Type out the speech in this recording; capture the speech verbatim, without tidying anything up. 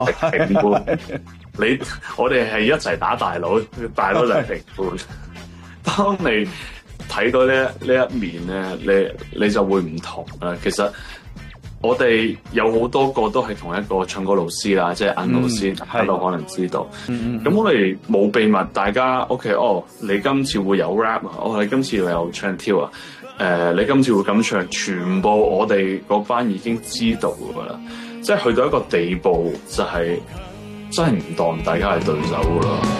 係評判。你我哋係一齊打大佬，大佬就係評判。當你睇到呢呢一面咧，你你就會唔同啦。其實我哋有好多個都係同一個唱歌老師啦，即係銀老師，大家都可能知道。咁、嗯嗯、我哋冇秘密，大家 OK 哦。你今次會有 rap 啊，哦，你今次會有唱跳啊，誒、呃，你今次會咁唱，全部我哋嗰班已經知道噶啦。即係去到一個地步，就係、是、真係唔當大家係對手噶啦。